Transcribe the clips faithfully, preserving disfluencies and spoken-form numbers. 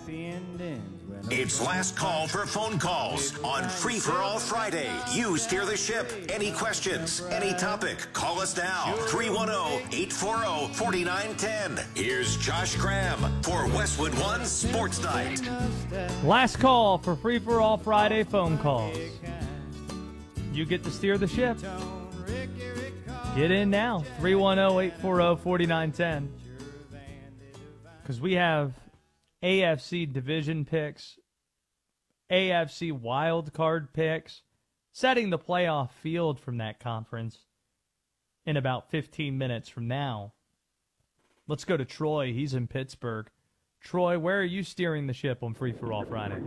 It's last call for phone calls on Free for All Friday. You steer the ship. Any questions, any topic, call us now. three one zero, eight four zero, four nine one zero. Here's Josh Graham for Westwood One Sports Night. Last call for Free for All Friday phone calls. You get to steer the ship. Get in now. three one zero, eight four zero, four nine one zero. Because we have A F C division picks, A F C wild card picks, setting the playoff field from that conference in about fifteen minutes from now. Let's go to Troy. He's in Pittsburgh. Troy, where are you steering the ship on Free for All Friday?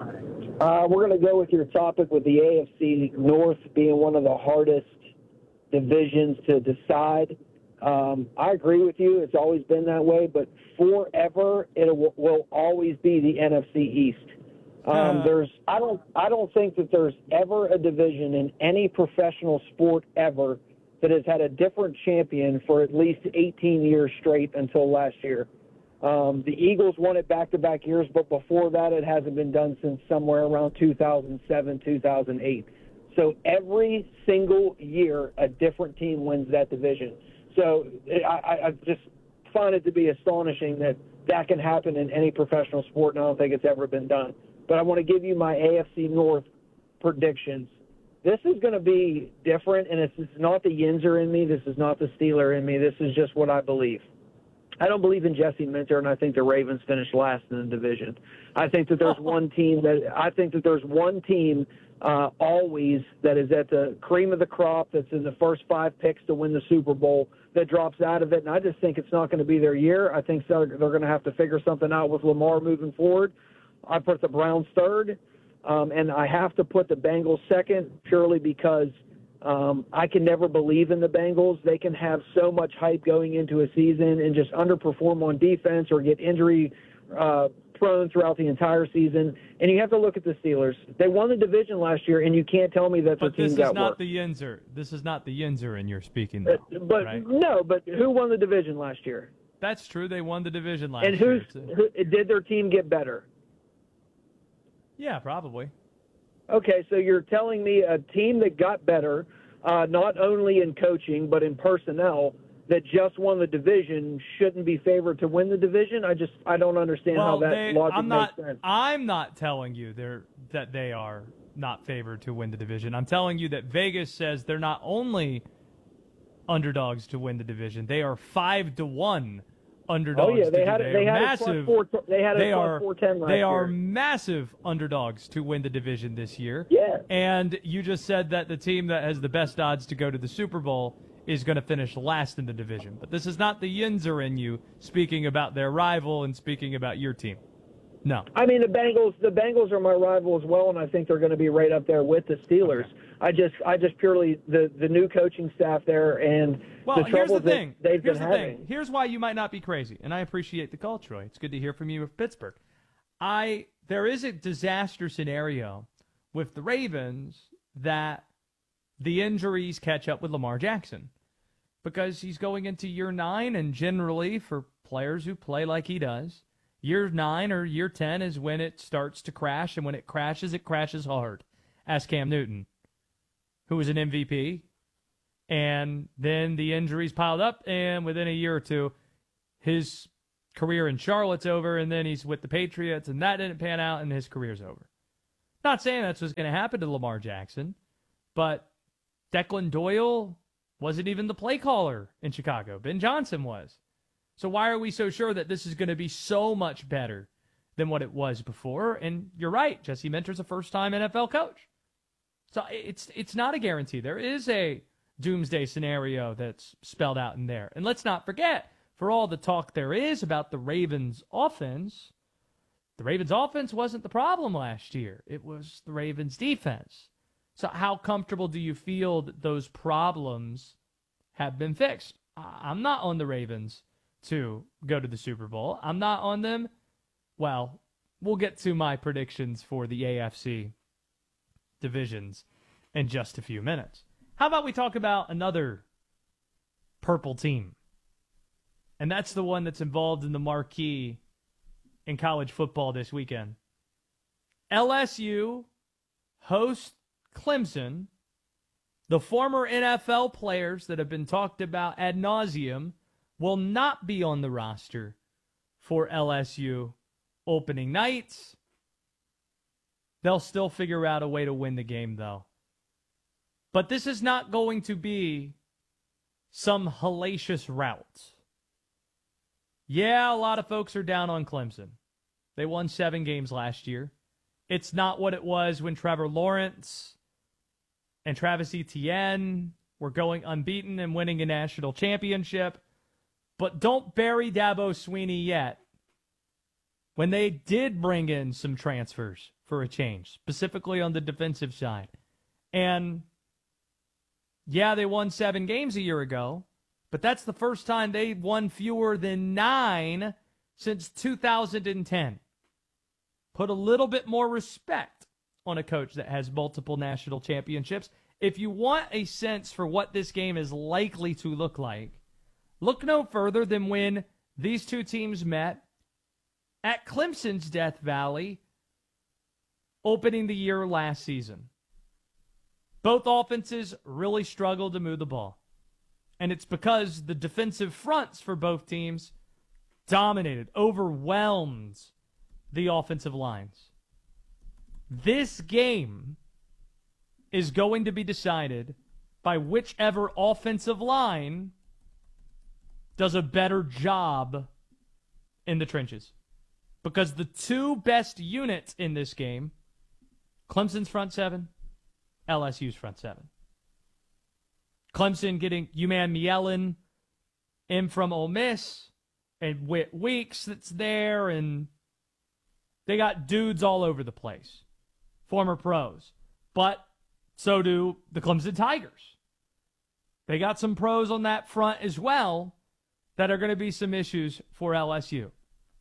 Uh, we're going to go with your topic with the A F C North being one of the hardest divisions to decide. Um, I agree with you. It's always been that way, but forever it will, will always be the N F C East. Um, uh, there's, I don't, I don't think that there's ever a division in any professional sport ever that has had a different champion for at least eighteen years straight until last year. Um, the Eagles won it back-to-back years, but before that it hasn't been done since somewhere around two thousand seven, two thousand eight. So every single year a different team wins that division. So I, I just find it to be astonishing that that can happen in any professional sport, and I don't think it's ever been done. But I want to give you my A F C North predictions. This is going to be different, and it's, it's not the Yinzer in me. This is not the Steeler in me. This is just what I believe. I don't believe in Jesse Minter, and I think the Ravens finished last in the division. I think that there's one team that I think that there's one team uh, always that is at the cream of the crop, that's in the first five picks to win the Super Bowl, that drops out of it, and I just think it's not going to be their year. I think so, they're going to have to figure something out with Lamar moving forward. I put the Browns third, um, and I have to put the Bengals second purely because um, I can never believe in the Bengals. They can have so much hype going into a season and just underperform on defense or get injury uh, prone throughout the entire season. And you have to look at the Steelers. They won the division last year, and you can't tell me that the but team got worse. But this is not the Yinzer. This is not the Yinzer, and you're speaking though, But, but right? no, but who won the division last year? That's true. They won the division last and year. And who did their team get better? Yeah, probably. Okay, so you're telling me a team that got better, uh, not only in coaching but in personnel, that just won the division shouldn't be favored to win the division? I just I don't understand well, how that they, logic I'm not, makes sense. I'm not telling you they're that they are not favored to win the division. I'm telling you that Vegas says they're not only underdogs to win the division, they are five to one underdogs. Oh yeah, they to had they they had massive. Four, they had they a are four ten last they year. are massive underdogs to win the division this year. Yeah. And you just said that the team that has the best odds to go to the Super Bowl is going to finish last in the division. But this is not the Yinzer in you speaking about their rival and speaking about your team. No. I mean, the Bengals the Bengals are my rival as well, and I think they're going to be right up there with the Steelers. Okay. I just I just purely the, the new coaching staff there and well, the trouble here's the thing. that they've here's been the having. Thing. Here's why you might not be crazy, and I appreciate the call, Troy. It's good to hear from you with Pittsburgh. I there is a disaster scenario with the Ravens that the injuries catch up with Lamar Jackson because he's going into year nine, and generally for players who play like he does, year nine or year ten is when it starts to crash, and when it crashes, it crashes hard. Ask Cam Newton, who was an M V P, and then the injuries piled up, and within a year or two, his career in Charlotte's over, and then he's with the Patriots, and that didn't pan out, and his career's over. Not saying that's what's going to happen to Lamar Jackson, but Declan Doyle wasn't even the play caller in Chicago. Ben Johnson was. So why are we so sure that this is going to be so much better than what it was before? And you're right, Jesse Minter's a first-time N F L coach. So it's it's not a guarantee. There is a doomsday scenario that's spelled out in there. And let's not forget, for all the talk there is about the Ravens' offense, the Ravens' offense wasn't the problem last year. It was the Ravens' defense. So how comfortable do you feel that those problems have been fixed? I'm not on the Ravens to go to the Super Bowl. I'm not on them. Well, we'll get to my predictions for the A F C divisions in just a few minutes. How about we talk about another purple team? And that's the one that's involved in the marquee in college football this weekend. L S U hosts Clemson. The former N F L players that have been talked about ad nauseum will not be on the roster for L S U opening nights. They'll still figure out a way to win the game, though. But this is not going to be some hellacious rout. Yeah, a lot of folks are down on Clemson. They won seven games last year. It's not what it was when Trevor Lawrence and Travis Etienne were going unbeaten and winning a national championship. But don't bury Dabo Swinney yet. When they did bring in some transfers for a change, specifically on the defensive side. And yeah, they won seven games a year ago, but that's the first time they won fewer than nine since two thousand ten. Put a little bit more respect on a coach that has multiple national championships. If you want a sense for what this game is likely to look like, look no further than when these two teams met at Clemson's Death Valley opening the year last season. Both offenses really struggled to move the ball. And it's because the defensive fronts for both teams dominated, overwhelmed the offensive lines. This game is going to be decided by whichever offensive line does a better job in the trenches. Because the two best units in this game, Clemson's front seven, L S U's front seven. Clemson getting Uman Mielen in from Ole Miss, and Whit Weeks that's there, and they got dudes all over the place, former pros. But so do the Clemson Tigers. They got some pros on that front as well that are going to be some issues for L S U.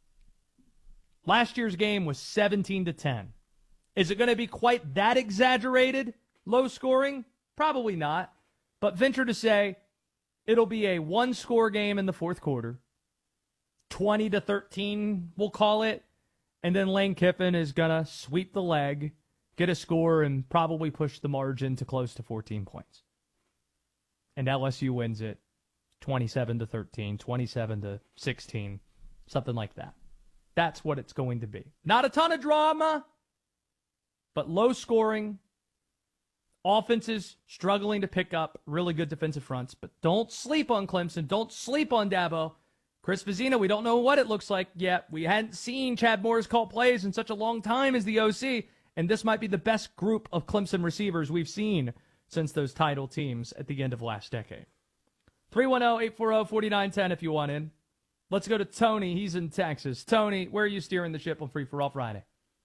Last year's game was seventeen to ten. Is it going to be quite that exaggerated, low scoring? Probably not. But venture to say it'll be a one-score game in the fourth quarter. twenty to thirteen, we'll call it. And then Lane Kiffin is going to sweep the leg, get a score, and probably push the margin to close to fourteen points. And L S U wins it twenty-seven to thirteen, twenty-seven to sixteen, something like that. That's what it's going to be. Not a ton of drama, but low scoring. Offenses struggling to pick up really good defensive fronts. But don't sleep on Clemson. Don't sleep on Dabo. Chris Vizina, we don't know what it looks like yet. We hadn't seen Chad Morris call plays in such a long time as the O C. And this might be the best group of Clemson receivers we've seen since those title teams at the end of last decade. three one zero, eight four zero, four nine one zero if you want in. Let's go to Tony. He's in Texas. Tony, where are you steering the ship on Free for All Friday?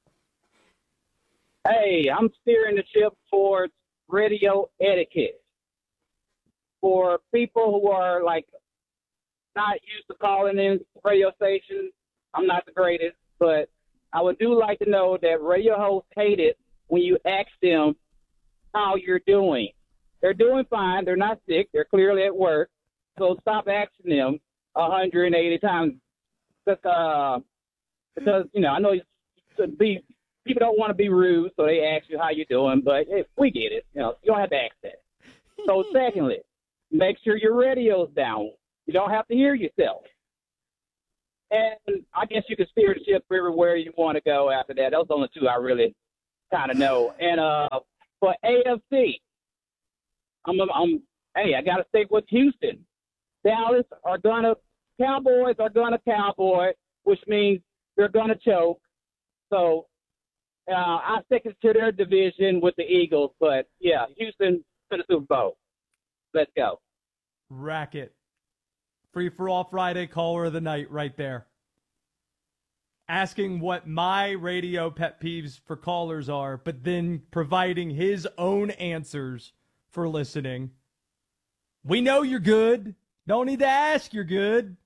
Hey, I'm steering the ship towards radio etiquette. For people who are, like, not used to calling in radio stations, I'm not the greatest, but I would do like to know that radio hosts hate it when you ask them how you're doing. They're doing fine. They're not sick. They're clearly at work. So stop asking them one hundred eighty times. Because, uh, because you know, I know you should be, people don't want to be rude, so they ask you how you're doing. But hey, we get it. You know, you don't have to ask that. So secondly, make sure your radio's down. You don't have to hear yourself. And I guess you can steer the ship everywhere you want to go after that. Those are the only two I really kind of know. And uh, for A F C, I'm, I'm, hey, I got to stick with Houston. Dallas are going to, Cowboys are going to cowboy, which means they're going to choke. So uh, I stick it to their division with the Eagles. But, yeah, Houston to the Super Bowl. Let's go. Racket. Free for All Friday caller of the night right there. Asking what my radio pet peeves for callers are, but then providing his own answers for listening. We know you're good. Don't need to ask you're good.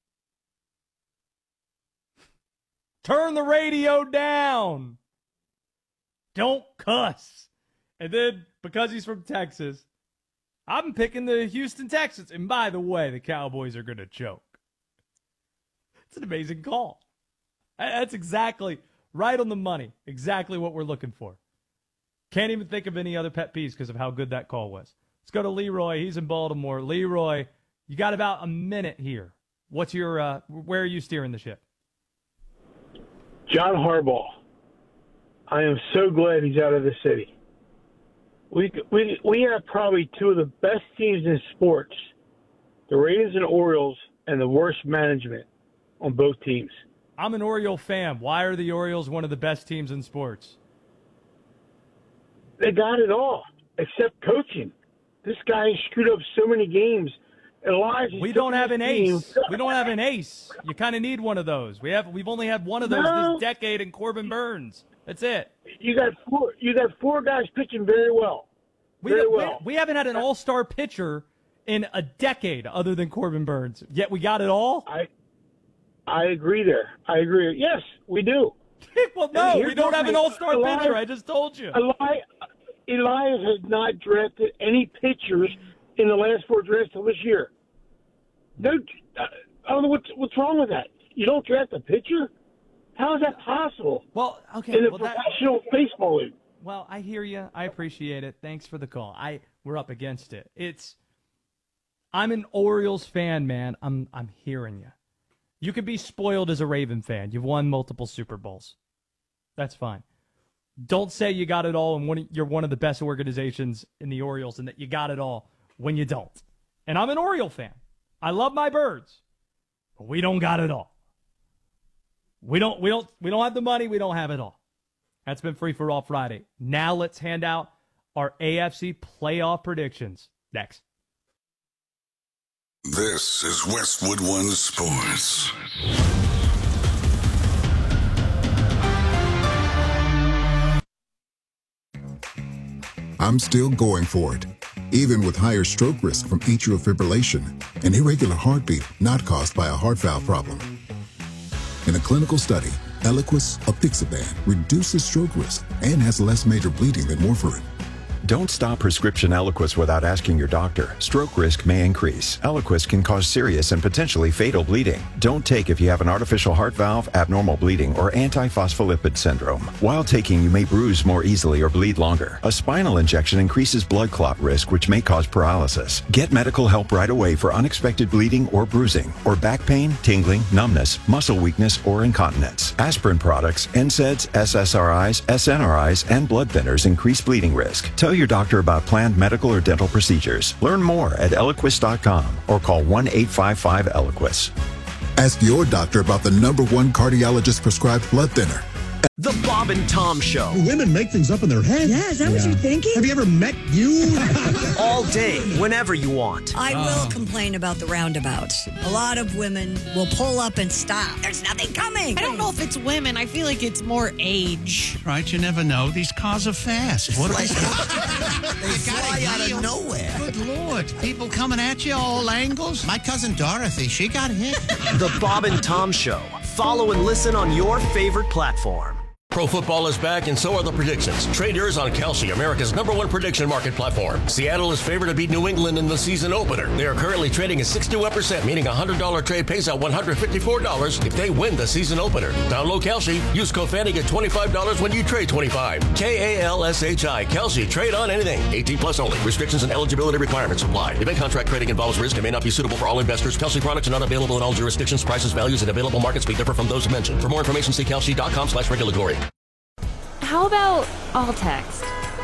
Turn the radio down. Don't cuss. And then, because he's from Texas, I'm picking the Houston Texans. And by the way, the Cowboys are going to choke. It's an amazing call. That's exactly right on the money. Exactly what we're looking for. Can't even think of any other pet peeves because of how good that call was. Let's go to Leroy. He's in Baltimore. Leroy, you got about a minute here. What's your, uh, where are you steering the ship? John Harbaugh. I am so glad he's out of the city. We we we have probably two of the best teams in sports, the Ravens and Orioles, and the worst management on both teams. I'm an Oriole fan. Why are the Orioles one of the best teams in sports? They got it all, except coaching. This guy screwed up so many games. Elijah, we don't have an ace. We don't have an ace. You kind of need one of those. We have. We've only had one of those no. this decade in Corbin Burns. That's it. You got four. You got four guys pitching very well. We, very we, well. we haven't had an all-star pitcher in a decade other than Corbin Burns. Yet we got it all. I I agree there. I agree. Yes, we do. Well, no, we don't have an all-star Elias, pitcher. I just told you. Elias, Elias has not drafted any pitchers in the last four drafts till this year. No, I don't know what's what's wrong with that. You don't draft a pitcher? How is that possible? Well, okay. In a well, professional that, baseball league. Well, I hear you. I appreciate it. Thanks for the call. I we're up against it. It's I'm an Orioles fan, man. I'm I'm hearing you. You can be spoiled as a Raven fan. You've won multiple Super Bowls. That's fine. Don't say you got it all and one, you're one of the best organizations in the Orioles and that you got it all when you don't. And I'm an Oriole fan. I love my birds, but we don't got it all. We don't, we don't, we don't have the money. We don't have it all. That's been Free for All Friday. Now let's hand out our A F C playoff predictions. Next. This is Westwood One Sports. I'm still going for it, even with higher stroke risk from atrial fibrillation, an irregular heartbeat not caused by a heart valve problem. In a clinical study, Eliquis apixaban reduces stroke risk and has less major bleeding than warfarin. Don't stop prescription Eliquis without asking your doctor. Stroke risk may increase. Eliquis can cause serious and potentially fatal bleeding. Don't take if you have an artificial heart valve, abnormal bleeding, or antiphospholipid syndrome. While taking, you may bruise more easily or bleed longer. A spinal injection increases blood clot risk, which may cause paralysis. Get medical help right away for unexpected bleeding or bruising, or back pain, tingling, numbness, muscle weakness, or incontinence. Aspirin products, N SAIDs, S S R Is, S N R Is, and blood thinners increase bleeding risk. Tell your doctor about planned medical or dental procedures. Learn more at Eliquis dot com or call one eight five five Eliquis. Ask your doctor about the number one cardiologist prescribed blood thinner. The Bob and Tom Show. Women make things up in their heads. Yeah, is that yeah. what you're thinking? Have you ever met you? All day, whenever you want. I oh. will complain about the roundabouts. A lot of women will pull up and stop. There's nothing coming. I don't know if it's women. I feel like it's more age. Right, you never know. These cars are fast. What are they? They fly out of nowhere. Good Lord. People coming at you all angles. My cousin Dorothy, she got hit. The Bob and Tom Show. Follow and listen on your favorite platform. Pro football is back, and so are the predictions. Trade yours on Kalshi, America's number one prediction market platform. Seattle is favored to beat New England in the season opener. They are currently trading at sixty-one percent, meaning a one hundred dollars trade pays out one hundred fifty-four dollars if they win the season opener. Download Kalshi. Use code Fanny, get twenty-five dollars when you trade twenty-five. K A L S H I. Kalshi. Trade on anything. eighteen plus only. Restrictions and eligibility requirements apply. Event contract trading involves risk and may not be suitable for all investors. Kalshi products are not available in all jurisdictions. Prices, values, and available markets may differ from those mentioned. For more information, see Kalshi dot com slash regulatory. How about all text?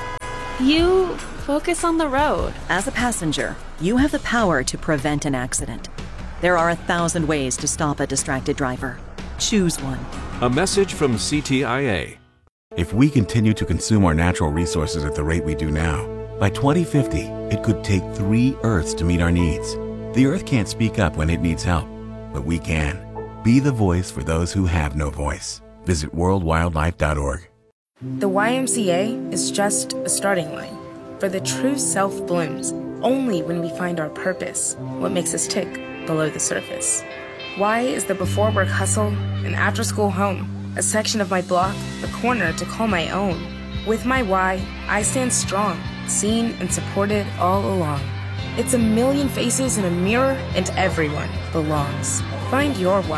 You focus on the road. As a passenger, you have the power to prevent an accident. There are a thousand ways to stop a distracted driver. Choose one. A message from C T I A. If we continue to consume our natural resources at the rate we do now, by twenty fifty, it could take three Earths to meet our needs. The Earth can't speak up when it needs help, but we can. Be the voice for those who have no voice. Visit world wildlife dot org. The Y M C A is just a starting line, for the true self blooms only when we find our purpose, what makes us tick below the surface. Y is the before work hustle and after school home, a section of my block, a corner to call my own. With my Y, I stand strong, seen and supported all along. It's a million faces in a mirror and everyone belongs. Find your why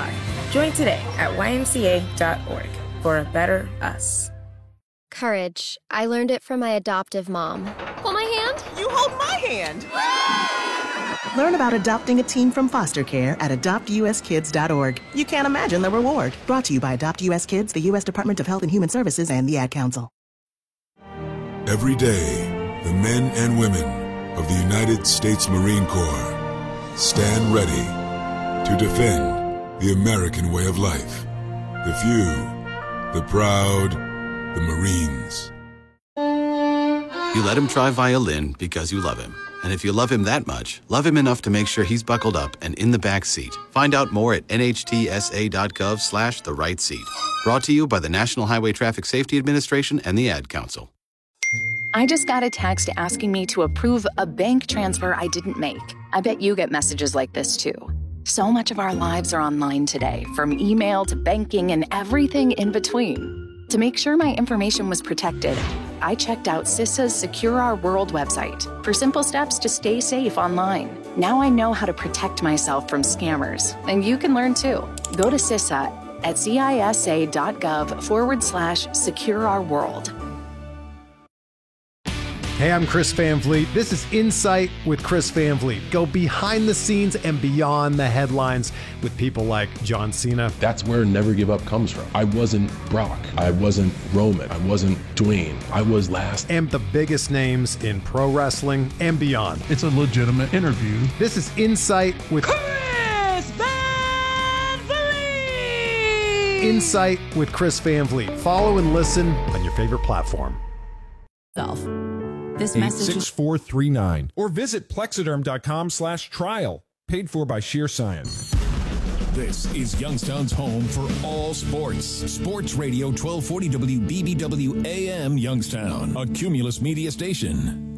Join today at Y M C A dot org for a better us. Courage. I learned it from my adoptive mom. Hold my hand. You hold my hand. Learn about adopting a teen from foster care at adopt u s kids dot org. You can't imagine the reward. Brought to you by Adopt U S Kids, the U S Department of Health and Human Services, and the Ad Council. Every day, the men and women of the United States Marine Corps stand ready to defend the American way of life. The few, the proud, the Marines. You let him try violin because you love him. And if you love him that much, love him enough to make sure he's buckled up and in the back seat. Find out more at N H T S A dot gov slash the right seat. Brought to you by the National Highway Traffic Safety Administration and the Ad Council. I just got a text asking me to approve a bank transfer I didn't make. I bet you get messages like this too. So much of our lives are online today, from email to banking and everything in between. To make sure my information was protected, I checked out CISA's Secure Our World website for simple steps to stay safe online. Now I know how to protect myself from scammers, and you can learn too. Go to CISA at C I S A dot gov forward slash secure our world. Hey, I'm Chris Van Vliet. This is Insight with Chris Van Vliet. Go behind the scenes and beyond the headlines with people like John Cena. That's where Never Give Up comes from. I wasn't Brock. I wasn't Roman. I wasn't Dwayne. I was last. And the biggest names in pro wrestling and beyond. It's a legitimate interview. This is Insight with Chris Van Vliet. Insight with Chris Van Vliet. Follow and listen on your favorite platform. This message eight six four three nine or visit plexiderm.com slash trial. Paid for by Sheer Science. This is Youngstown's home for all sports. Sports Radio twelve forty W B B W A M Youngstown, a Cumulus media station.